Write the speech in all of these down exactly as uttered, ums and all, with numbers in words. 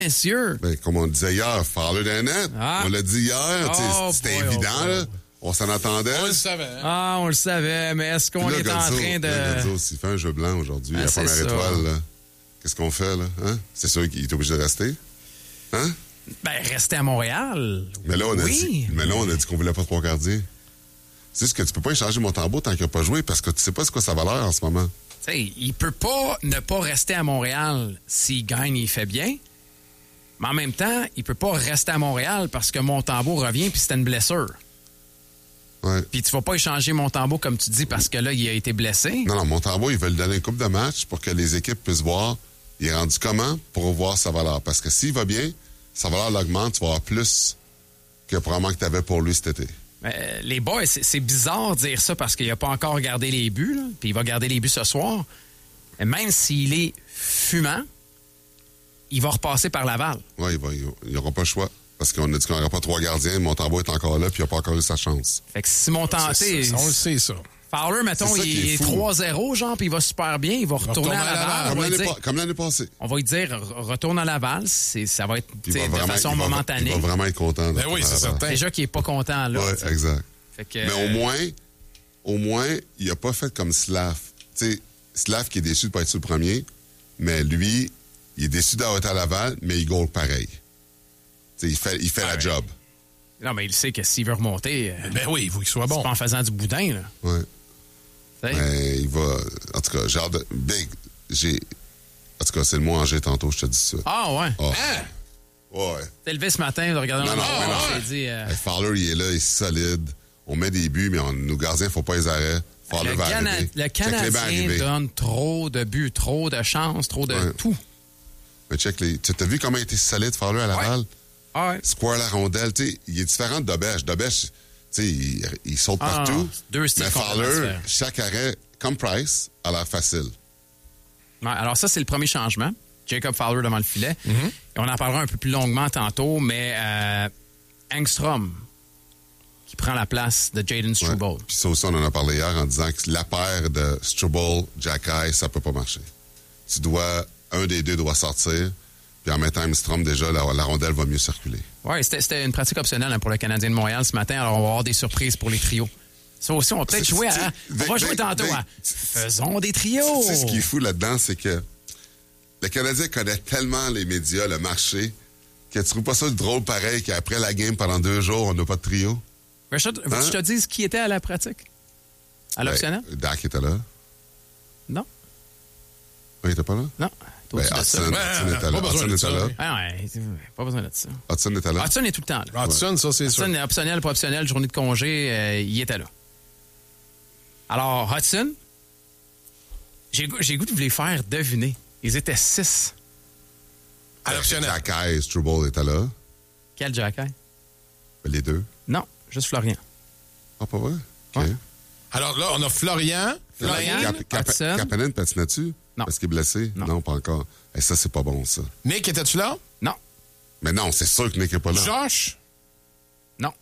Messieurs. Ben, comme on disait hier, Fowler d'un net. Ah. On l'a dit hier. Oh, c'était boy, évident, oh, là. On s'en attendait. On le savait. Hein? Ah, on le savait, mais est-ce qu'on Puis là, est en Gonzo, train de... Là, Gonzo, s'il fait un jeu blanc aujourd'hui, Ah, la c'est première ça. étoile, là, qu'est-ce qu'on fait, là? Hein? C'est sûr qu'il est obligé de rester? Hein? Ben, rester à Montréal. Mais là, on a oui. dit, mais là, on a dit qu'on voulait pas trois gardiens. C'est juste que tu peux pas échanger Montembeault tant qu'il n'a pas joué parce que tu sais pas c'est quoi sa valeur en ce moment. Tu sais, il peut pas ne pas rester à Montréal s'il gagne, il fait bien. Mais en même temps, il peut pas rester à Montréal parce que Montembeault revient puis c'était une blessure. Ouais. Puis tu vas pas échanger Montembeault, comme tu dis, parce que là, il a été blessé. Non, non, Montembeault, il veut lui donner une coupe de match pour que les équipes puissent voir il est rendu comment pour voir sa valeur. Parce que s'il va bien, sa valeur l'augmente, tu vas avoir plus que probablement que tu avais pour lui cet été. Euh, les boys, c'est, c'est bizarre de dire ça parce qu'il a pas encore gardé les buts, là, puis il va garder les buts ce soir. Mais même s'il est fumant, il va repasser par Laval. Oui, il n'aura pas le choix. Parce qu'on a dit qu'on n'aura pas trois gardiens, Montembeault est encore là, puis il n'a pas encore eu sa chance. Fait que si Montembeault... C'est ça, on le sait, ça. Fowler, mettons, C'est ça qui il est est fou. trois zéro, genre, puis il va super bien, il va retourner retourner à à Laval. Laval. On Comme va lui l'année, dire, pa- comme l'année passée. on va lui dire re- retourne à Laval, c'est, ça va être Il tu sais, va de vraiment- façon il va- momentanée. Il va vraiment être content. Ben oui, c'est certain. Déjà qu'il est pas content là. Oui, tu sais. exact. Fait que, Mais au moins, au moins, il n'a pas fait comme Slav. Tu sais, Slav qui est déçu de ne pas être sur le premier, mais lui, il est déçu d'avoir été à Laval, mais il goal pareil. Tu sais, il fait, il fait la Ouais. job. Non, mais il sait que s'il veut remonter, euh, Ben oui, il faut qu'il soit c'est bon. pas en faisant du boudin, là. Ouais. Tu sais. Mais il va. En tout cas, j'ai hâte de. Big. J'ai. En tout cas, c'est le mot Angers tantôt, je te dis ça. Ah, ouais. Oh. Hein? Ouais. T'es levé ce matin de regarder Non, le non, match, mais non. on s'est dit... euh, Hey, Fowler, il est là, il est solide. On met des buts, mais on, nos gardiens, il ne faut pas les arrêts. Fowler le, va Cana- arriver. le Check les bancs Canadien arriver. donne trop de buts, trop de chances, trop de Ouais. tout. Mais check les. Tu as vu comment il était solide, Fowler, à Laval? Ah, ouais. Square la rondelle, tu sais, il est différent de Dobèche. Dobèche, tu sais, il, il saute Ah, partout. non, deux styles mais complètement Fowler, différents. chaque arrêt, comme Price, a l'air facile. Ouais, alors ça, c'est le premier changement. Jacob Fowler devant le filet. Mm-hmm. Et on en parlera un peu plus longuement tantôt, mais euh, Engstrom qui prend la place de Jaden Struble. Ouais. Puis ça aussi, on en a parlé hier en disant que la paire de Struble, Jacky, ça peut pas marcher. Tu dois, un des deux doit sortir, puis en mettant Engstrom, déjà, la, la rondelle va mieux circuler. Oui, c'était, c'était une pratique optionnelle hein, pour le Canadien de Montréal ce matin. Alors, on va avoir des surprises pour les trios. Ça aussi, on va peut-être C'est- jouer c'est- à... On Vic, va jouer Vic, tantôt Vic, à... Faisons des trios! Tu sais, ce qui est fou là-dedans, c'est que le Canadien connaît tellement les médias, le marché, que tu trouves pas ça drôle pareil qu'après la game, pendant deux jours, on n'a pas de trio? Richard, veux-tu que Hein? je te dise qui était à la pratique? À l'optionnel? Ben, Dak était là. Non. Ah, il était pas là? Non. T'es Ben, au-dessus de ça. Hudson, Ouais, Hudson pas était là. besoin Hudson de était ça, là. oui. Ah ouais, pas besoin de ça. Hudson était là. Hudson est tout le temps là. Hudson, ça, c'est sûr. Hudson, optionnel, pas optionnel, journée de congé, euh, il était là. Alors, Hudson, j'ai, goût- j'ai goût de vous les faire deviner. Ils étaient six. À l'optionnel. Jacky et Struble étaient là. Quel Jacky? Ben, les deux. Non, juste Florian. Ah, pas vrai? OK. Ouais. Alors là, on a Florian. Florian, Florian. Cap- Cap- Hudson. Kapanen patinait-tu? Non. Parce qu'il est blessé? Non. pas encore. Et ça, c'est pas bon, ça. Nick, étais-tu là? Non, Mais non, c'est sûr que Nick n'est pas là. Josh? non.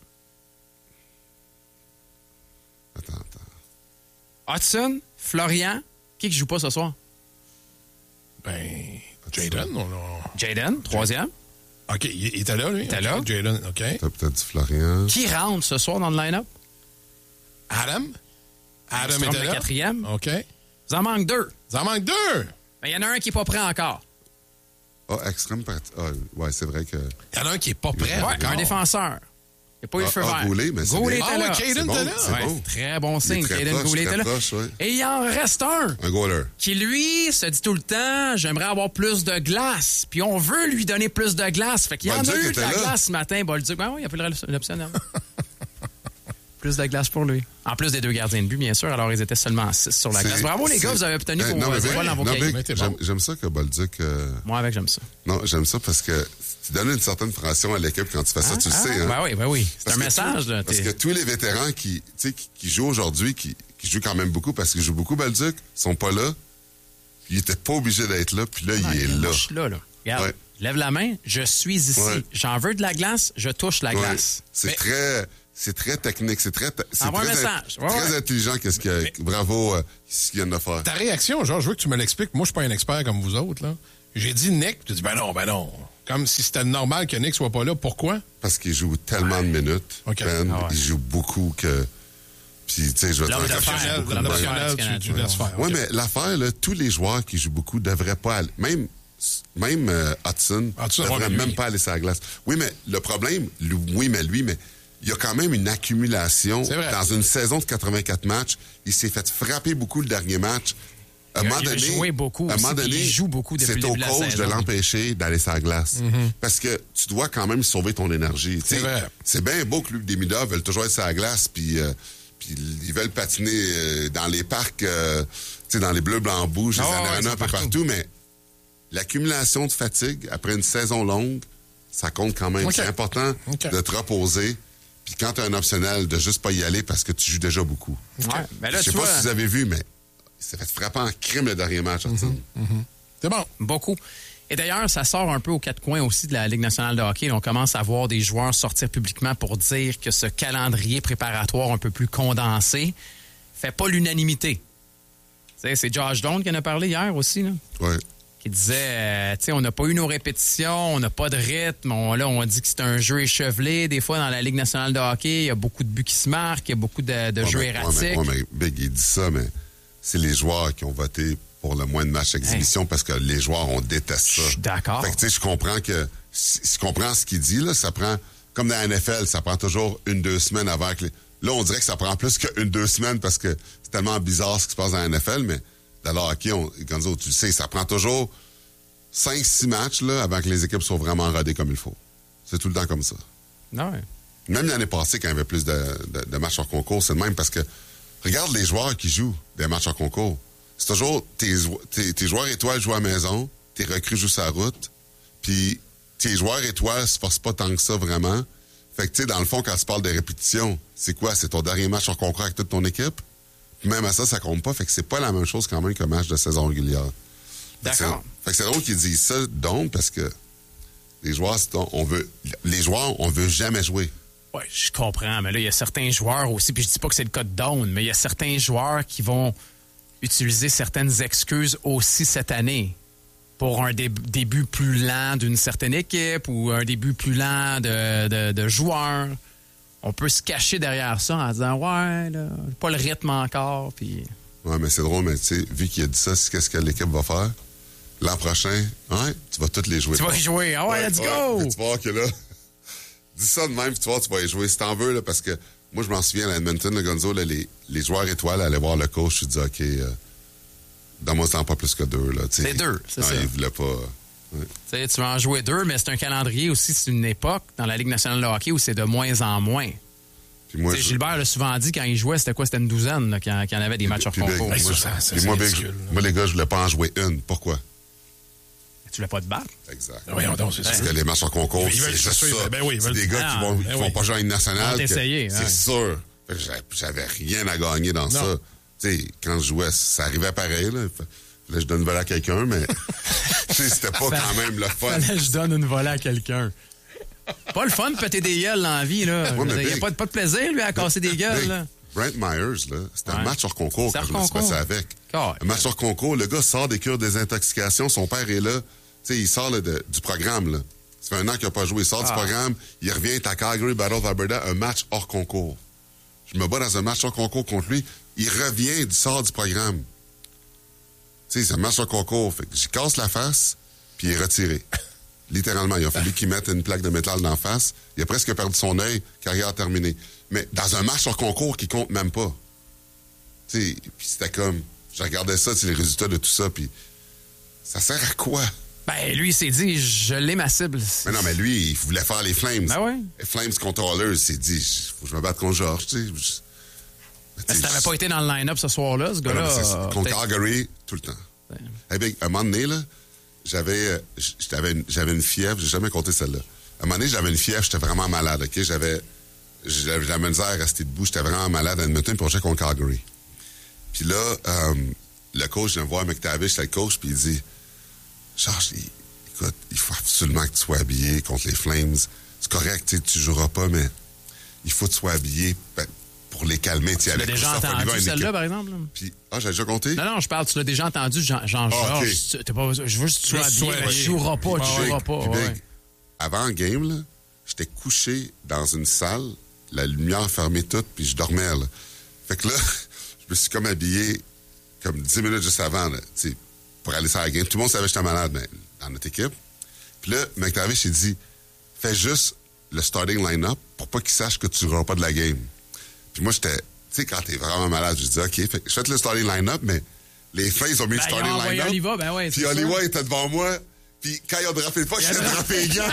Attends, attends. Hudson, Florian, qui qui joue pas ce soir? Ben, Jaden. On a... Jaden, troisième. OK, il, il était là, lui? était OK, là. Jaden, OK. T'as peut-être dit Florian. Qui rentre ce soir dans le line-up? Adam? Adam Armstrong, était le là? quatrième. OK. Vous en manque deux. Ça en manque deux. Mais il y en a un qui est pas prêt encore. Ah, extrême parti. Ah, ouais, c'est vrai que. Il y en a un qui est pas prêt. Ouais, encore. un défenseur. Il n'y a pas eu le Ah, feu ah, vert. Goulet, mais c'est Goulet bien. était Ah là. ouais, Caden C'est bon, était là. c'est Ouais, bon. c'est très bon Il est signe. très Caden proche, Goulet très était là. proche, ouais. Et il en reste un Un goaler. qui, lui, se dit tout le temps, j'aimerais avoir plus de glace. Puis on veut lui donner plus de glace. Fait qu'il y en a Bolduc eu de était la là. glace ce matin. Bolduc, ben oui, il a pris l'optionnel. Plus de glace pour lui. En plus des deux gardiens de but, bien sûr. Alors, ils étaient seulement six sur la C'est- glace. Bravo, les gars, c'est- vous avez obtenu Euh, vos non, mais étoiles Vic, dans vos non, cahiers. Vic, Mais t'es j'aime, bon. j'aime ça que Bolduc. euh, Moi, avec, j'aime ça. Non, j'aime ça parce que tu donnes une certaine pression à l'équipe quand tu fais ça, tu le Ah, sais. Hein? Ben oui, ben oui. C'est Parce un que message. tous- là. Parce T'es- que tous les vétérans qui, tu sais, qui, qui jouent aujourd'hui, qui, qui jouent quand même beaucoup parce qu'ils jouent beaucoup, Bolduc, sont pas là. Ils étaient pas obligés d'être là, puis là, Ah, il est moi, là. Je suis là, là. Regarde, Ouais. lève la main, je suis ici. Ouais. J'en veux de la glace, je touche la Ouais. glace. C'est Mais- très, c'est très technique, c'est très, c'est Envoie un très, message. Ouais, très ouais. intelligent. Qu'est-ce que, bravo, euh, ce qu'il vient de faire. Ta réaction, genre, je veux que tu me l'expliques. Moi, je suis pas un expert comme vous autres, là. J'ai dit Nick, tu dis, ben non, ben non. comme si c'était normal que Nick soit pas là. Pourquoi? Parce qu'il joue tellement de minutes. OK. Ben, Ah ouais. il joue beaucoup que... Puis, tu sais, je vais L'homme te d'affaires, dire... beaucoup de L'homme l'homme d'affaires, d'affaires, tu, du tu laisses faire. Oui, OK. mais l'affaire, là, tous les joueurs qui jouent beaucoup devraient pas aller... Même, même euh, Hudson Hudson, devrait ouais, mais même lui- pas aller sur la glace. Oui, mais le problème... lui- Oui, mais lui, mais... Il y a quand même une accumulation. C'est vrai. Dans une saison de quatre-vingt-quatre matchs, il s'est fait frapper beaucoup le dernier match. À un Il a- moment il a donné, joué beaucoup à un aussi, moment puis donné, il joue beaucoup depuis c'est le au début de la coach de saison. l'empêcher d'aller sur la glace. Parce que tu dois quand même sauver ton énergie. Tu sais, C'est vrai. c'est bien beau que Luc Desmida veulent toujours être sur la glace, puis euh, puis ils veulent patiner euh, dans les parcs, euh, tu sais, dans les bleus, blancs, rouges, les Ah ouais, ananas, ils sont un peu partout. partout, mais l'accumulation de fatigue après une saison longue, ça compte quand même. OK. C'est important OK. de te reposer. Puis quand tu as un optionnel, de juste pas y aller parce que tu joues déjà beaucoup. Ouais. Ben là, Je sais tu pas vois, si vous avez vu, mais il s'est fait frapper en crime le dernier match, Hudson. C'est bon. beaucoup. Et d'ailleurs, ça sort un peu aux quatre coins aussi de la Ligue nationale de hockey. On commence à voir des joueurs sortir publiquement pour dire que ce calendrier préparatoire un peu plus condensé fait pas l'unanimité. Tu sais, c'est Josh Doan qui en a parlé hier aussi, là, Ouais. qui disait, euh, tu sais, on n'a pas eu nos répétitions, on n'a pas de rythme. On, là, on dit que c'est un jeu échevelé. Des fois, dans la Ligue nationale de hockey, il y a beaucoup de buts qui se marquent, il y a beaucoup de, de Ouais, jeux mais- erratiques. Ouais, mais, ouais, mais Big, il dit ça, mais c'est les joueurs qui ont voté pour le moins de matchs d'exhibition parce que les joueurs, on déteste ça. Je suis d'accord. Fait que, tu sais, je comprends que, si- je comprends ce qu'il dit, là, ça prend, comme dans la N F L, ça prend toujours une, deux semaines avant que les... Là, on dirait que ça prend plus qu'une, deux semaines parce que c'est tellement bizarre ce qui se passe dans la N F L, mais dans le hockey, on, Gonzo, tu le sais, ça prend toujours cinq, six matchs, là, avant que les équipes soient vraiment rodées comme il faut. C'est tout le temps comme ça. Non, ouais. Même l'année passée, quand il y avait plus de, de, de matchs hors concours, c'est le même parce que regarde les joueurs qui jouent des matchs hors concours. C'est toujours tes, tes, tes joueurs étoiles jouent à la maison, tes recrues jouent sur la route, puis tes joueurs étoiles se forcent pas tant que ça vraiment. Fait que, tu sais, dans le fond, quand tu parles de répétition, c'est quoi? C'est ton dernier match hors concours avec toute ton équipe? Puis même à ça, ça compte pas. Fait que c'est pas la même chose quand même qu'un match de saison régulière. Fait que c'est- D'accord. Fait que c'est drôle qu'ils disent ça, donc, parce que les joueurs, c'est- on veut, les joueurs, on veut jamais jouer. Oui, je comprends, mais là, il y a certains joueurs aussi, puis je dis pas que c'est le cas de Down, mais il y a certains joueurs qui vont utiliser certaines excuses aussi cette année pour un dé- début plus lent d'une certaine équipe ou un début plus lent de, de, de joueurs. On peut se cacher derrière ça en disant « Ouais, là, pas le rythme encore. » Puis Ouais, mais c'est drôle, mais tu sais, vu qu'il a dit ça, c'est qu'est-ce que l'équipe va faire? L'an prochain, ouais, tu vas toutes les jouer. tu vas y jouer. Ah ouais, let's go! Puis tu vas voir que là, dis ça de même, puis tu vas voir, tu vas y jouer si t'en veux, là, parce que moi, je m'en souviens à Edmonton, le Gonzo, là, les, les joueurs étoiles allaient voir le coach, je dis, OK, euh, donne-moi ce temps pas plus que deux, là. tu sais. C'est deux, c'est Non, ça. il voulait pas. Ouais. Tu sais, tu vas en jouer deux, mais c'est un calendrier aussi, c'est une époque dans la Ligue nationale de hockey où c'est de moins en moins. Puis moi, Tu sais, je- Gilbert l'a souvent dit quand il jouait, c'était quoi? C'était une douzaine là, quand, quand il y avait des matchs hors puis, Big, concours. moi, Hey, ça, je- ça, ça, puis c'est moi, Big, ridicule, là. moi, les gars, je voulais pas en jouer une. Pourquoi? Tu voulais pas te battre? Exact. Voyons donc, c'est Parce sûr. que les matchs en concours, Ils veulent c'est juste se suivre. ça. Ben oui, ils c'est veulent- des gars Ah, qui vont, ben qui oui. vont pas jouer à une Ils nationale. vont que- t'essayer, C'est ouais. sûr. Fait que j'a- J'avais rien à gagner dans ça. Tu sais, quand je jouais, ça arrivait pareil. Là, Fait- là je donne une volée à quelqu'un, mais tu sais, c'était pas quand même le fun. Fallait que je donne une volée à quelqu'un. Pas le fun de péter des gueules dans la vie, là. Ouais, mais Il n'y a Big- pas, de- pas de plaisir, lui, à casser des gueules, Big, là. Brent Myers, là, c'était un Ouais. match hors concours C'est quand hors je me suis concours. passé avec. Ah, Un match hors concours, le gars sort des cures des intoxications, son père est là. Tu sais, il sort là, de- du programme, là. Ça fait un an qu'il n'a pas joué. Il sort Ah. du programme, il revient, il est à Calgary Battle of Alberta, un match hors concours. Je me bats dans un match hors concours contre lui. Il revient, il sort du programme. Tu sais, c'est un match hors concours. Fait que j'y casse la face, puis il est retiré. Littéralement. Il a fallu qu'il mette une plaque de métal d'en face. Il a presque perdu son œil, carrière terminée. Mais dans un match hors concours qui compte même pas. Tu sais, puis c'était comme... Je regardais ça, tu sais, les résultats de tout ça, puis ça sert à quoi? Ben, lui, il s'est dit, je l'ai ma cible. Mais non, mais lui, il voulait faire les Flames. Ben ouais. Les Flames contre Oilers, il s'est dit, faut que je me batte contre Georges, tu sais. Je- Mais tu Mais sais, si t'avais je- pas été dans le line-up ce soir-là, ce Ben non, gars-là... mais c'est- euh, contre peut-être- Calgary, tout le temps. Hey, Big, à un moment donné, là, j'avais, euh, j'avais, une, j'avais une fièvre, j'ai jamais compté celle-là. À un moment donné, j'avais une fièvre, j'étais vraiment malade, OK? J'avais, j'avais de la misère à rester debout, j'étais vraiment malade à Edmonton, puis on jouait contre Calgary. Puis là, euh, le coach vient me voir McTavish, c'est le coach, puis il dit, Georges, il- écoute, il faut absolument que tu sois habillé contre les Flames. C'est correct, tu sais, tu joueras pas, mais il faut que tu sois habillé ben, pour les calmer. Tu sais, Tu l'as avec déjà Christophe Oliva, entendu, une celle-là, équipe- par exemple? là? Puis, ah, j'avais déjà compté? Non, non, je parle, tu l'as déjà entendu, Jean- Jean-Georges. Ah, ok. Tu- t'es pas- je veux que tu sois Juste sois habillé. Tu habillé. joueras pas, tu Ouais, joueras Big, pas. puis ouais. Big, avant le game, là, j'étais couché dans une salle, la lumière fermée toute, puis je dormais, là. Fait que là, je me suis comme habillé comme dix minutes juste avant, là, tu sais, pour aller sur la game. Tout le monde savait que j'étais malade, mais dans notre équipe. Puis là, McTavish, il dit, fais juste le starting line-up pour pas qu'il sache que tu ne joueras pas de la game. Puis moi, j'étais, tu sais, quand t'es vraiment malade, je dis, OK, fait, je fais le starting line-up, mais les fins, ils ont mis ben, le starting line-up. Oliva, ben ouais, puis Oliva était devant moi. Puis quand ils ont drapé le pas, j'ai drapé les gants.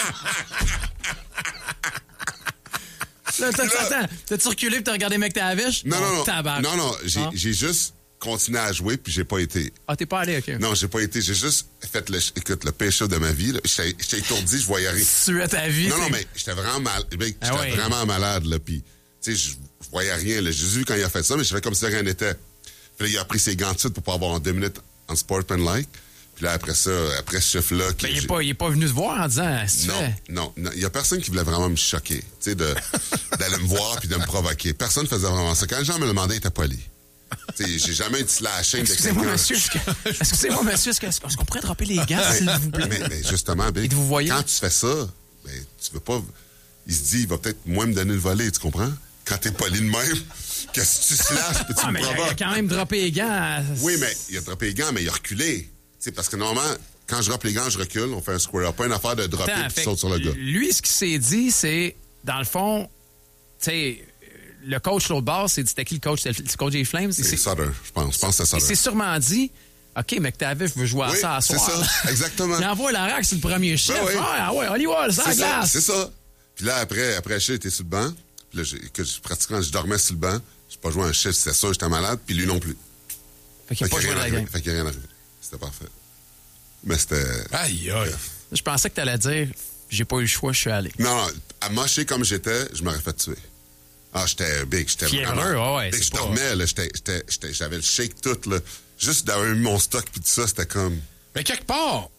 Là, t'as, là, attends, t'as-tu reculé pis t'as regardé McTavish? Non, non, non. Tabac. Non, non, j'ai, ah. j'ai juste continué à jouer puis j'ai pas été. Ah, t'es pas allé, OK. Non, j'ai pas été. J'ai juste fait le, écoute, le péché de ma vie. Là. J'étais, j'étais étourdi, je voyais rien. Tu es ta vie. Non, non, mais j'étais vraiment mal. J'étais ah ouais. vraiment malade, là. Puis, tu sais, je voyais rien, là. J'ai vu quand il a fait ça, mais je fais comme si rien n'était. Puis là, il a pris ses gants de suite pour pas avoir en deux minutes en sportsmanlike. Puis là, après ça, après ce chiffre-là... Mais il est pas, il est pas venu te voir en disant... Non, non, non. Il y a personne qui voulait vraiment me choquer, tu sais, de, d'aller me voir puis de me provoquer. Personne faisait vraiment ça. Quand les gens me demandaient, ils étaient polis. Tu sais, j'ai jamais été la chaîne de Excusez-moi, quelqu'un. monsieur, est-ce, que, excusez-moi, monsieur, est-ce, que, est-ce qu'on pourrait dropper les gants, s'il vous plaît? Mais, mais justement, Big, vous voyez? Quand tu fais ça, ben, tu veux pas... Il se dit, il va peut-être moins me donner le volet, tu comprends? Quand t'es poli de même, que si tu slashes puis tu ah, me mais provoques... il a quand même droppé les gants. Oui, mais il a droppé les gants, mais il a reculé. Tu sais, parce que normalement... Quand je droppe les gants, je recule, on fait un square up. Pas une affaire de dropper et tu sautes sur le gars. Lui, ce qu'il s'est dit, c'est, dans le fond, tu sais, le coach l'autre bord, c'est dit, c'était qui le coach? C'était le coach des Flames? C'est, c'est Sutter, je pense. Je pense que c'est Sutter. Il s'est sûrement dit, OK, McTavish veut jouer à oui, ça à soir. c'est ça, exactement. Il envoie la rack sur le premier chef. Ben oui. Ah ouais, Hollywood, ça c'est glace. Ça, c'est ça. Puis là, après, après le chef, était sur le banc. Puis là, j'ai, que je, pratiquement, je dormais sur le banc. Je n'ai pas joué un chef, c'était ça, j'étais malade. Puis lui non plus. Fait qu'il n'a pas joué la game. Fait qu'il n'y a rien arrivé. C'était parfait. Mais c'était... Aïe, aïe. Je pensais que tu allais dire, j'ai pas eu le choix, je suis allé. Non, non, à mocher comme j'étais, je m'aurais fait tuer. Ah, j'étais big, j'étais Fiévreux, vraiment... ouais, big, c'est je pas... dormais, là, j'étais, j'étais, j'étais, j'avais le shake tout, là. Juste d'avoir mis mon stock puis tout ça, c'était comme... Mais quelque part,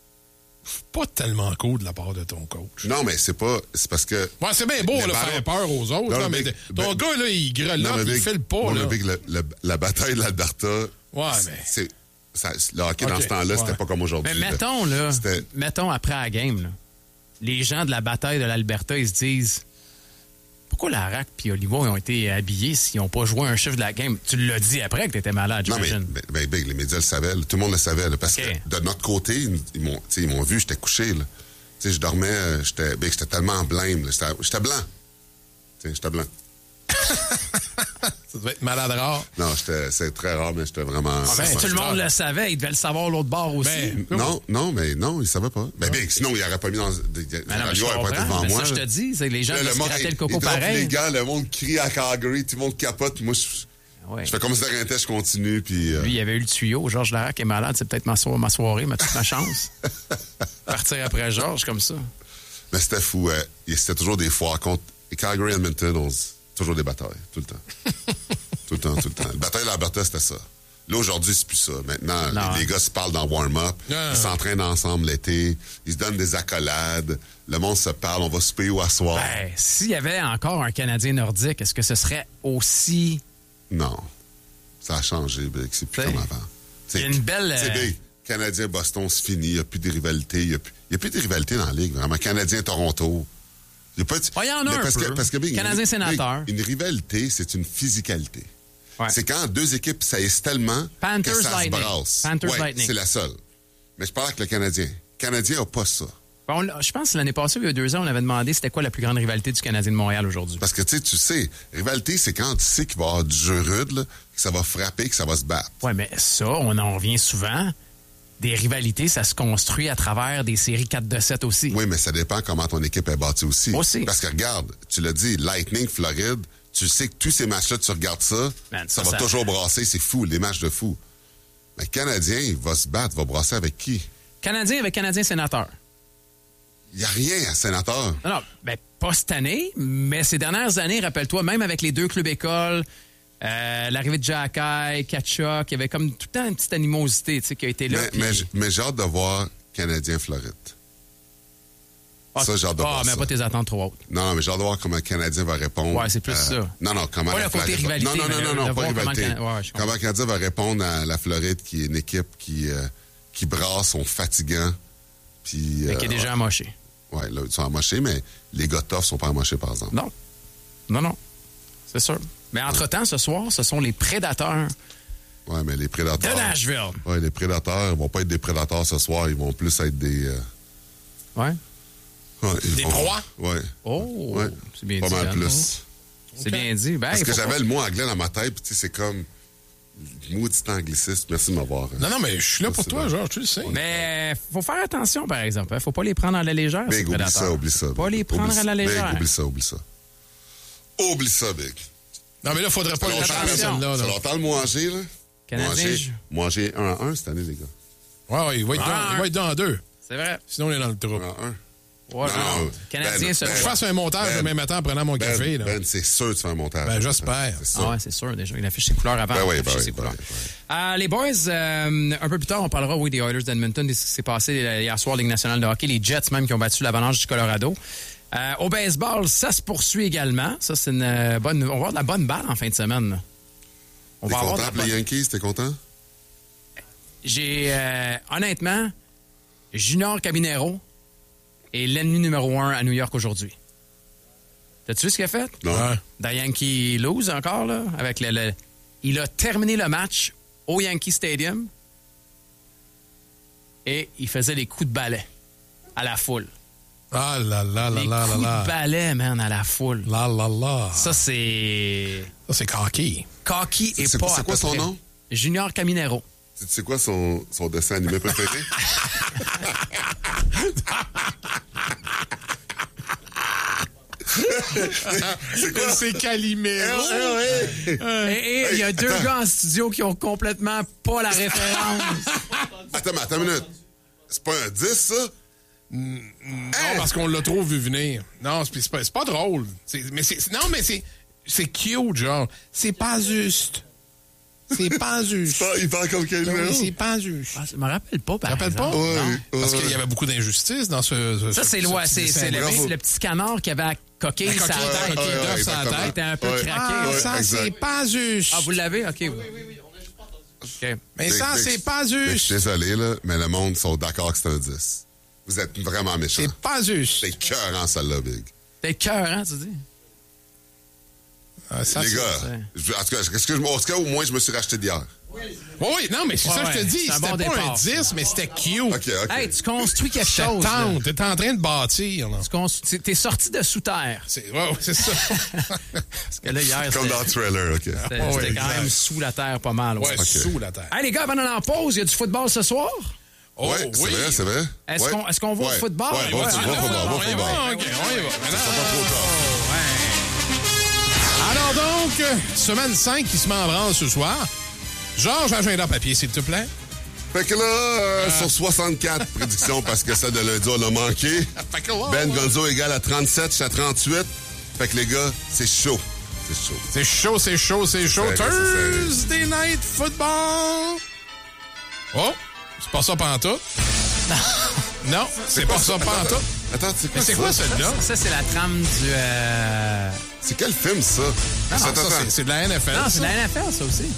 pas tellement cool de la part de ton coach. Non, mais c'est pas... C'est parce que... Ouais, c'est bien beau, là, faire peur aux autres, non, là, mais big, ton ben, gars, là, il grelotte, il fait le pas, non, là. Mais big, le, le, la bataille de l'Alberta... Ouais, mais... C'est... Ça, le hockey okay, dans ce temps-là, ouais. c'était pas comme aujourd'hui. Mais mettons, là, c'était... mettons après la game, là, les gens de la bataille de l'Alberta, ils se disent pourquoi la R A C et Oliva ont été habillés s'ils n'ont pas joué un chiffre de la game? Tu l'as dit après que tu étais malade, j'imagine. Non, mais, ben, ben, les médias le savaient, là, tout le monde le savait, là, parce okay. que de notre côté, ils, ils, m'ont, ils m'ont vu, j'étais couché, là. Je dormais, j'étais, ben, j'étais tellement blême, là, j'étais, j'étais blanc. T'sais, j'étais blanc. Ça devait être malade rare. Non, j'étais, c'est très rare, mais j'étais vraiment... Ah ben, vraiment tout le monde le savait, il devait le savoir l'autre bord aussi. Ben, non, non, mais non, il savait pas. Ben, bien, sinon, il n'aurait pas mis dans... Ben non, mais je comprends, pas été devant mais moi. Ça, je te dis, c'est que les gens là, se grattaient le coco pareil. Les gars, le monde crie à Calgary, tout le monde capote. Moi, je, ouais. je fais comme si de rien n'était, je continue, puis... Euh... Lui, il avait eu le tuyau. Georges Larac est malade, c'est peut-être ma, so- ma soirée, ma toute ma chance. Partir après Georges, comme ça. Mais c'était fou. Euh, c'était toujours des foires contre... Et Calgary, Edmonton, on se... toujours des batailles, tout le temps. Tout le temps, tout le temps. La bataille de l'Alberta, c'était ça. Là, aujourd'hui, c'est plus ça. Maintenant, les, les gars se parlent dans warm-up. Non. Ils s'entraînent ensemble l'été. Ils se donnent des accolades. Le monde se parle. On va se payer au soir. Ben, s'il y avait encore un Canadien nordique, est-ce que ce serait aussi... Non. Ça a changé, Big. C'est plus comme avant. Il y a une belle... C'est Big. Canadien-Boston, c'est fini. Il n'y a plus de rivalité. Il n'y a, a plus de rivalité dans la Ligue, vraiment. Canadien-Toronto... Il y, pas de... oh, il y en a un parce peu. Que, parce que, Big, Canadien-sénateur. Une, une rivalité, c'est une physicalité. Ouais. C'est quand deux équipes saillissent tellement Panthers que ça Lightning. se brasse. Panthers ouais, Lightning. C'est la seule. Mais je parle avec le Canadien. Le Canadien n'a pas ça. Bon, je pense que l'année passée, il y a deux ans, on avait demandé c'était quoi la plus grande rivalité du Canadien de Montréal aujourd'hui. Parce que tu sais, tu sais, rivalité, c'est quand tu sais qu'il va y avoir du jeu rude, là, que ça va frapper, que ça va se battre. Oui, mais ça, on en revient souvent. Des rivalités, ça se construit à travers des séries quatre de sept aussi. Oui, mais ça dépend comment ton équipe est bâtie aussi. Aussi. Parce que regarde, tu l'as dit, Lightning, Floride, tu sais que tous ces matchs-là, tu regardes ça, Man, ça, ça va ça... toujours brasser, c'est fou, les matchs de fou. Mais le Canadien, il va se battre, va brasser avec qui? Canadien avec Canadien-sénateur. Il n'y a rien à sénateur. Non, non, ben, pas cette année, mais ces dernières années, rappelle-toi, même avec les deux clubs écoles, Euh, l'arrivée de Jacky, Kachuk, il y avait comme tout le temps une petite animosité tu sais, qui a été là. Mais, pis... mais, mais j'ai hâte de voir Canadien-Floride. Ah, ça, j'ai hâte de ah, voir mais ça. pas tes attentes trop hautes. Non, non, mais j'ai hâte de voir comment le Canadien va répondre. Ouais, c'est plus euh, ça. Non, non, comment pas la le côté Floride... rivalité. Non, non, non, non, non pas rivalité. Comment, Can... ouais, comment le Canadien va répondre à la Floride, qui est une équipe qui, euh, qui brasse, sont fatigants. Puis, mais euh, qui est déjà ouais. amoché. Ouais, là, ils sont amochés, mais les gars tough sont pas amochés, par exemple. Non. Non, non. C'est sûr. Mais entre-temps, ce soir, ce sont les prédateurs Ouais, mais les prédateurs... de Nashville. Ouais, les prédateurs vont pas être des prédateurs ce soir, ils vont plus être des... Euh... Ouais. Ouais, ils Des vont... proies? Ouais. Oh, Ouais. c'est bien pas dit. mal Ben. plus. C'est bien dit. Ben, Parce il que faut j'avais pas- le mot anglais dans ma tête, puis tu sais, c'est comme... Maudit anglicisme. Merci de m'avoir... Non, non, mais je suis là pour Merci, toi, ben. Georges, tu le sais. Mais faut faire attention, par exemple. Hein. Faut pas les prendre à la légère, ces Big, oublie prédateurs. ça, oublie ça. Pas les prendre Oublie à la ça. légère. Big, oublie ça, oublie ça. Oublie ça, Big. Non, mais là, faudrait pas Ça le fait faire attention. celle-là. Ça là. longtemps le manger, là. Canadien, Manger, je- manger un à un cette année, les gars. Ouais, ouais, il va être, Ah, dans, il va être dans deux. C'est vrai. Sinon, on est dans le trou. Un à un. Ouais, Non, non. non, Canadien, ben, se ben, Je doit. fasse un montage Ben, demain matin en prenant mon Ben, café. Là. Ben, c'est sûr que tu fais un montage. Ben, j'espère. C'est ça. Ah ouais, c'est sûr, déjà. Il affiche ses couleurs avant. Ben oui, il affiche ben oui, ses ben couleurs. oui, ben Euh, les boys, euh, un peu plus tard, on parlera, oui, des Oilers d'Edmonton, de ce qui s'est passé hier soir, Ligue nationale de hockey, les Jets même qui ont battu l'Avalanche du Colorado. Euh, au baseball, ça se poursuit également. Ça, c'est une euh, bonne... On va avoir de la bonne balle en fin de semaine. là. On T'es va avoir de content la pour les bonne... Yankees? T'es content? J'ai, euh, honnêtement, Junior Cabinero est l'ennemi numéro un à New York aujourd'hui. T'as-tu vu ce qu'il a fait? Non. Ouais. Dans Yankee lose encore, là, avec le, le- Il a terminé le match au Yankee Stadium et il faisait des coups de balai à la foule. Ah là là là Les là là coups de là. balai, man, à la foule. Là là là. Ça, c'est... Ça, c'est cocky. Cocky et C'est- pas c'est à quoi peu son près. nom? Junior Caminero. Tu sais quoi son, son dessin animé préféré? C'est quoi? C'est Calimero. Et et il y a deux attends. gars en studio qui ont complètement pas la référence. Attends, mais attends une minute. C'est pas un dix, ça? Non, parce qu'on l'a trop vu venir. Non, c'est c'est pas, c'est pas drôle. C'est- mais c'est, non, mais c'est, c'est cute, genre. C'est pas juste. C'est pas juste. Ah, il parle comme quel Oui, numéro? c'est pas juste. Ah, je me rappelle pas, par Tu te rappelles pas? exemple. Ouais, Non. ouais. Parce qu'il y avait beaucoup d'injustices dans ce. ce- Ça, ce- c'est ce loi. petit C'est dessin. c'est le, Bravo. c'est le petit canard qui avait la coquille La sur la coquille, tête. la coquille Ouais, d'œuf ouais, sur la exactement. tête. était un peu Ouais. craqué. Ah, Ouais, ça, exact. c'est pas juste. Ah, vous l'avez? OK. Oui, oui, oui. OK. Mais ça, Big, c'est Big, pas Big, Je suis juste. désolé, là, mais le monde sont d'accord que c'est un dix. Vous êtes vraiment méchants. C'est pas juste. C'est cœur en celle-là, Big. T'es cœur, hein, tu dis? Ah, ça, Les c'est- gars, c'est- je- en tout cas, est-ce que je, en tout cas, au moins, je me suis racheté d'hier. Oui, oui, non, mais c'est Ouais, ça que je te ouais, dis. c'est un C'était bon pas départ, un dix, mais c'était cute. OK, OK. Hey, tu construis quelque Je chose. là. tente. T'es en train de bâtir, là. Tu construis- T'es sorti de sous terre. C'est, ouais, ouais, c'est ça. Parce que là, hier, Comme c'était dans le trailer, OK. c'était- Ouais, c'était ouais, quand exact. même sous la terre pas mal. ouais. Ouais, sous la terre. Hey, les gars, avant d'aller en pause, il y a du football ce soir? Oh, ouais, c'est oui. vrai, c'est vrai. Est-ce Ouais. qu'on est-ce qu'on va Ouais. au football? Ouais, va au Ouais, football, ouais, va au football, va au On y football. va, OK, on y va. Ça sera pas trop tard. Alors donc, euh, semaine cinq qui se met en branle ce soir. Georges, agenda papier, s'il te plaît. Fait que là, euh, sur soixante-quatre prédictions, parce que celle de lundi, on l'a manqué. Fait que là, Ben Gonzo égale à trente-sept, je suis à trente-huit. Fait que les gars, c'est chaud. C'est chaud. c'est chaud, c'est chaud, c'est chaud. serré, c'est Thursday Night Football. Oh, c'est pas ça pantoute. Non, c'est pas ça pantoute. Attends, c'est quoi Mais c'est ça? quoi celle-là? Ça, c'est la trame du... euh, C'est quel film, ça? Non, Attends, ça, attends. c'est- c'est de la N F L. Non, c'est ça. la N F L, ça aussi.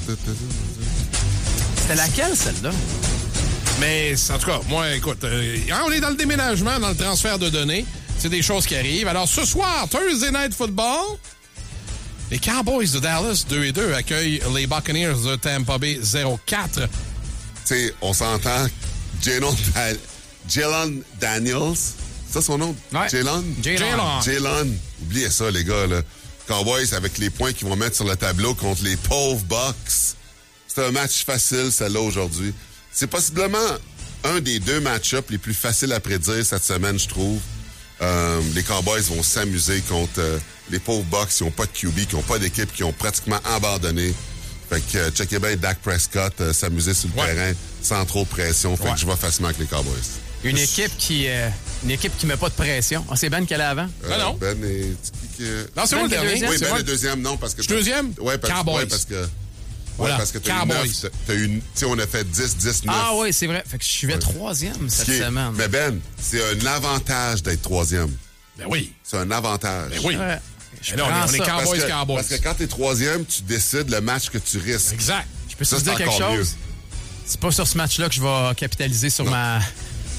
C'était laquelle, celle-là? Mais en tout cas, moi, écoute, euh, on est dans le déménagement, dans le transfert de données. C'est des choses qui arrivent. Alors, ce soir, Thursday Night Football, les Cowboys de Dallas, deux et deux, accueillent les Buccaneers de Tampa Bay, zéro quatre. Tu sais, on s'entend. Jalen Da- Jalen Daniels. C'est ça son nom? Ouais. Jalen? Jalen. Jalen. Oubliez ça, les gars, là. Cowboys, avec les points qu'ils vont mettre sur le tableau contre les pauvres Bucks. C'est un match facile, celle-là, aujourd'hui. C'est possiblement un des deux match-ups les plus faciles à prédire cette semaine, je trouve. Euh, les Cowboys vont s'amuser contre euh, les pauvres Bucks qui n'ont pas de Q B, qui n'ont pas d'équipe, qui ont pratiquement abandonné. Fait que, euh, checkez bien Dak Prescott euh, s'amuser sur le Ouais. terrain sans trop de pression. Fait Ouais. que je vais facilement avec les Cowboys. Une équipe qui euh, une équipe qui met pas de pression. Ah, c'est Ben qui allait avant? Euh, Ben non. Ben et... qui que- Non, c'est Ben moi le qui est dernier. deuxième? Oui, C'est Ben moi le deuxième, non, parce que... Je suis deuxième? Ouais, parce, Cowboys. ouais, parce que... Voilà. Ouais, parce que t'as eu Cowboys. neuf, t'as- t'as eu... Tu sais, on a fait dix, dix, neuf. Ah oui, c'est vrai. Fait que je suivais troisième Ce cette qui est- semaine. Mais Ben, c'est un avantage d'être troisième. Ben oui. C'est un avantage. Ben oui. Ouais. Je Mais là, on est- prends on est ça. Cowboys. Parce que, Cowboys. parce que quand t'es troisième, tu décides le match que tu risques. Exact. Je peux te Ça, c'est dire quelque encore chose? mieux. C'est pas sur ce match-là que je vais capitaliser sur Non. ma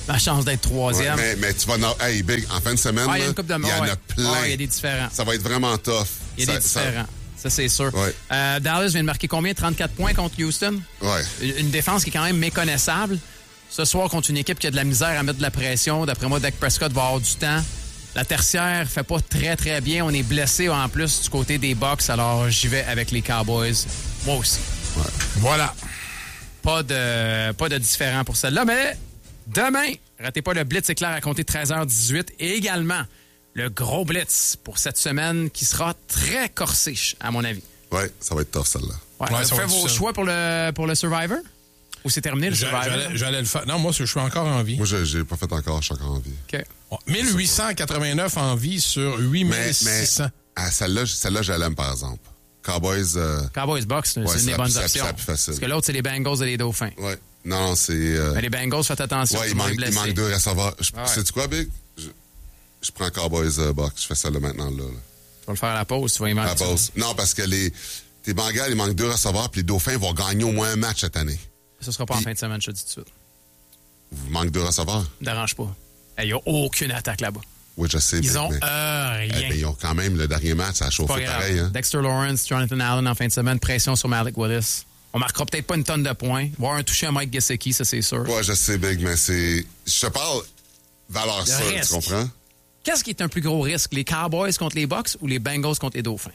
Ma chance d'être troisième. Ouais, mais, mais tu vas... Hey, Big, en fin de semaine, Ah, il y a là, une coupe de il y en ouais. a plein. Ah, il y a des différents. Ça va être vraiment tough. Il y a ça, des différents. Ça, ça c'est sûr. Ouais. Euh, Dallas vient de marquer combien? trente-quatre points contre Houston? Ouais. Une défense qui est quand même méconnaissable. Ce soir, contre une équipe qui a de la misère à mettre de la pression, d'après moi, Dak Prescott va avoir du temps. La tertiaire fait pas très, très bien. On est blessé en plus du côté des Bucks, alors j'y vais avec les Cowboys. Moi aussi. Ouais. Voilà. Pas de, pas de différent pour celle-là, mais demain, ratez pas le Blitz éclair à compter de treize heures dix-huit et également le gros Blitz pour cette semaine qui sera très corsé, à mon avis. Ouais, ça va être tough, celle-là. Ouais, Ouais, vous ça va faites être vos ça. choix pour le, pour le Survivor? Ou c'est terminé le J'a- Survivor? J'allais, j'allais le faire. Non, moi, je suis encore en vie. Moi, je j'ai pas fait encore, je suis encore en vie. OK. mille huit cent quatre-vingt-neuf en vie sur huit mille Mais, mais six cents. à celle-là, celle-là, je l'aime, par exemple. Cowboys... Euh, Cowboys Bucks, c'est Ouais, une c'est des la bonnes plus- c'est la- options. c'est la plus facile. Parce que l'autre, c'est les Bengals et les Dauphins. ouais. Non, c'est... Euh, Mais les Bengals, faites attention. ouais, tout il le monde manque, est il blessé. manque deux receveurs. Je- Ouais. Sais-tu quoi, Big? Je, je prends Cowboys euh, Bucks. Je fais ça là maintenant, là. là. Tu vas le faire à la pause, tu vas y À la manquer. pause. Non, parce que les... Tes Bengals, il manque deux receveurs, puis les Dauphins vont gagner au moins un match cette année. Ce sera pas en Puis- fin de semaine, je te dis tout de suite. Vous manquez deux receveurs? Ne dérange pas. Il n'y a aucune attaque là-bas. Oui, je sais. Ils Big, ont mais, euh, eh, rien. mais ils ont quand même le dernier match, ça a Pas chauffé grave. pareil. Hein? Dexter Lawrence, Jonathan Allen en fin de semaine, pression sur Malik Willis. On marquera peut-être pas une tonne de points. Il va y avoir un touché à Mike Gesicki, ça c'est sûr. Ouais, je sais, Big, mais c'est... Je te parle valeur Le sûre, tu risque. comprends? Qu'est-ce qui est un plus gros risque, les Cowboys contre les Bucks ou les Bengals contre les Dauphins?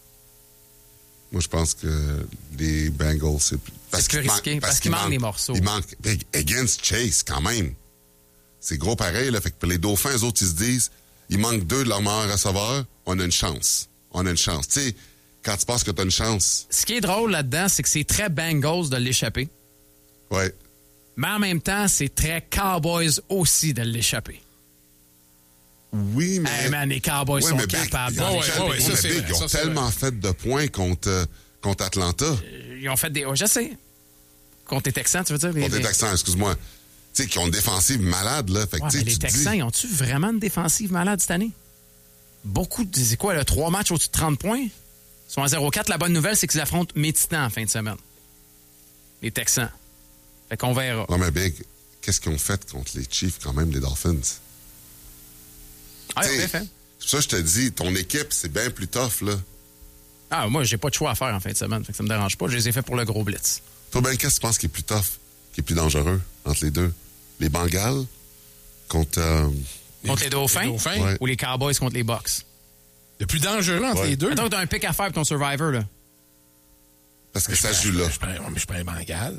Moi, je pense que les Bengals, c'est plus... C'est plus qu'il risqué, manque- parce qu'il manque des morceaux. Il manque... Big, against Chase, quand même. C'est gros pareil, là. Fait que pour les Dauphins, eux autres, ils se disent, il manque deux de leurs meilleurs receveurs, on a une chance. On a une chance. Tu sais, quand tu penses que tu as une chance, Ce qui est drôle là-dedans, c'est que c'est très Bengals de l'échapper. ouais. Mais en même temps, c'est très Cowboys aussi de l'échapper. Oui, mais... Hey man, les Cowboys Ouais, sont mais Big, capables ils de ont, Ouais, l'échapper. ouais, ouais, ça, mais c'est Big, vrai, ils ont ça, c'est tellement fait de points contre, euh, contre Atlanta. Ils ont fait des... Oh, je sais. Contre les Texans, tu veux dire? les- Contre les les- Texans, excuse-moi. Tu sais, qui ont une défensive malade, là. Fait que, Ouais, tu mais sais, les tu te Texans, dis... ils ont-tu vraiment une défensive malade cette année? Beaucoup de... C'est quoi, là? Trois matchs au-dessus de trente points? Ils sont à zéro quatre. La bonne nouvelle, c'est qu'ils affrontent mes Titans en fin de semaine. Les Texans. Fait qu'on verra. Non, mais Big, qu'est-ce qu'ils ont fait contre les Chiefs, quand même, les Dolphins? Ah, ils ont T'sais, bien fait. C'est ça, je te dis, ton équipe, c'est bien plus tough, là. Ah, moi, j'ai pas de choix à faire en fin de semaine. Fait que ça me dérange pas. Je les ai fait pour le gros blitz. Toi, ben, qu'est-ce que tu penses qui est plus tough, qui est plus dangereux entre les deux? Les Bengals contre... euh, Contre les Dauphins, les Dauphins. Ouais. ou les Cowboys contre les Bucks? Le plus dangereux entre Ouais. les deux. Attends que t'as un pick à faire pour ton Survivor, là. parce que ça se joue là. Je prends, ouais, mais je prends les Bengals.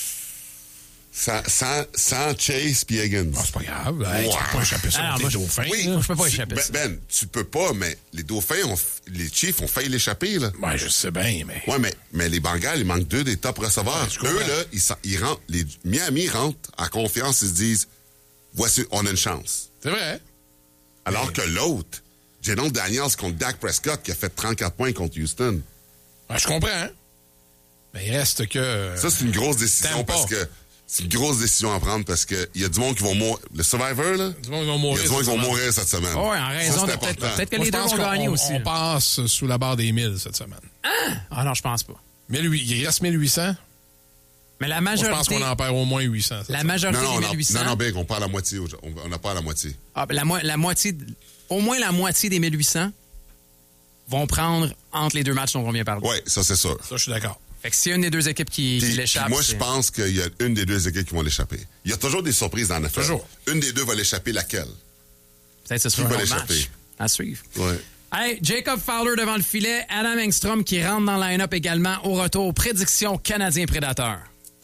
Sans, sans, sans Chase puis Higgins. Ah, c'est pas grave. Hey, Ouais. tu peux pas échapper sur Ah, les moi, je- Dauphins. Oui, là. je peux pas tu- échapper ben, ça. Ben, tu peux pas, mais les Dauphins, ont, f- les Chiefs ont failli l'échapper, là. Ouais, je sais bien, mais... Ouais, mais, mais les Bengals, il manque deux des top receveurs. Ouais, je comprends. Eux, là, ils, s'en- ils rentrent, les Miami rentrent en confiance, ils se disent, voici, on a une chance. C'est vrai. Alors Mais- que l'autre, Jalen Daniels contre Dak Prescott, qui a fait trente-quatre points contre Houston. Ouais, je comprends. hein. Mais il reste que... Ça, c'est une grosse décision T'aimes pas. parce que c'est une grosse décision à prendre parce que il y a du monde qui vont mourir. Le Survivor, là, Du monde qui vont il y mourir. a du monde qui cette vont semaine. mourir cette semaine. Ouais, en Ça, raison c'est de important. peut-être peut-être que Moi, les je deux pense vont qu'on gagner on- aussi. on passe sous la barre des mille cette semaine. Ah non, je pense pas. mille huit cents, il reste mille huit cents. Mais la Moi, je pense majorité, qu'on en perd au moins huit cents. cette la semaine. majorité Non, non, des non, mille huit cents... non, non, Big, on part à la moitié. On on n'a pas à la moitié. Ah, ben, la, mo- la moitié, au moins la moitié des mille huit cents vont prendre entre les deux matchs dont on vient parler. Oui, ça, c'est sûr. Ça, je suis d'accord. Fait que s'il y a une des deux équipes qui, qui Puis- l'échappe... puis moi, je c'est- pense qu'il y a une des deux équipes qui vont l'échapper. Il y a toujours des surprises dans la N F L. Toujours. Une des deux va l'échapper, laquelle? Peut-être que ce Qui sera un va autre l'échapper? match à suivre. Ouais. Hey, Jacob Fowler devant le filet, Adam Engstrom qui rentre dans le line-up également au retour. Prédiction Canadien Prédateur.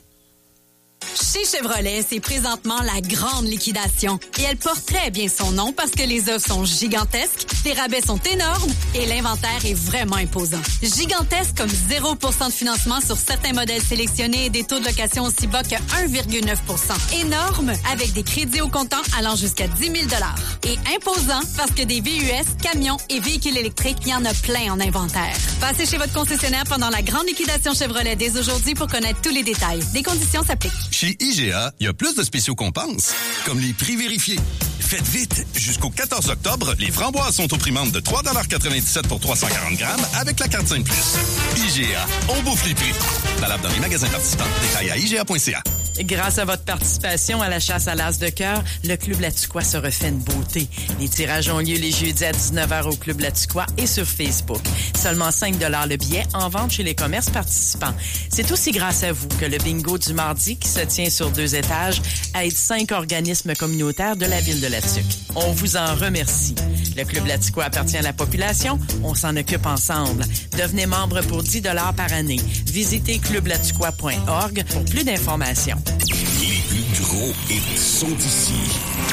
Chez Chevrolet, c'est présentement la grande liquidation. Et elle porte très bien son nom parce que les offres sont gigantesques, les rabais sont énormes et l'inventaire est vraiment imposant. Gigantesque comme zéro pour cent de financement sur certains modèles sélectionnés et des taux de location aussi bas que un virgule neuf pour cent. Énorme avec des crédits au comptant allant jusqu'à dix mille dollars. Et imposant parce que des V U S, camions et véhicules électriques, il y en a plein en inventaire. Passez chez votre concessionnaire pendant la grande liquidation Chevrolet dès aujourd'hui pour connaître tous les détails. Des conditions s'appliquent. Chez I G A, il y a plus de spéciaux qu'on pense, comme les prix vérifiés. Faites vite! Jusqu'au quatorze octobre, les framboises sont au prix de trois dollars quatre-vingt-dix-sept pour trois cent quarante grammes avec la carte cinq plus. I G A, on bouffe les prix. Valable dans les magasins participants. Détails à I G A point C A. Grâce à votre participation à la chasse à l'as de cœur, le Club Latuquois se refait une beauté. Les tirages ont lieu les jeudis à dix-neuf heures au Club Latuquois et sur Facebook. Seulement cinq dollars le billet en vente chez les commerces participants. C'est aussi grâce à vous que le bingo du mardi, qui se tient sur deux étages, aide cinq organismes communautaires de la ville de Latuc. On vous en remercie. Le Club Latuquois appartient à la population. On s'en occupe ensemble. Devenez membre pour dix dollars par année. Visitez club latuquois point org pour plus d'informations. Les plus gros hits sont ici.